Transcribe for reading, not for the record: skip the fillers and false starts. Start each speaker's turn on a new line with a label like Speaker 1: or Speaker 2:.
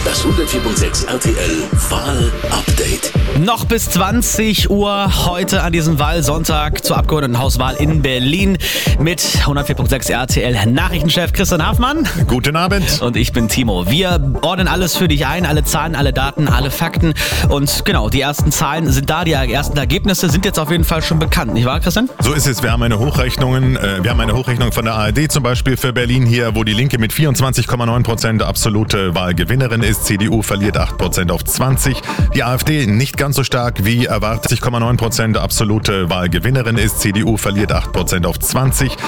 Speaker 1: Das 104.6 RTL Wahl-Update.
Speaker 2: Noch bis 20 Uhr heute an diesem Wahlsonntag zur Abgeordnetenhauswahl in Berlin mit 104.6 RTL Nachrichtenchef Christian Hafmann.
Speaker 3: Guten Abend.
Speaker 2: Und ich bin Timo. Wir ordnen alles für dich ein, alle Zahlen, alle Daten, alle Fakten. Und genau, die ersten Zahlen sind da, die ersten Ergebnisse sind jetzt auf jeden Fall schon bekannt, nicht wahr, Christian?
Speaker 3: So ist es. Wir haben eine Hochrechnung von der ARD zum Beispiel für Berlin hier, wo die Linke mit 24,9% absolute Wahlgewinnerin ist. CDU verliert 8% auf 20%. Die AfD nicht ganz so stark wie erwartet. 80,9% absolute Wahlgewinnerin ist. CDU verliert 8% auf 20%.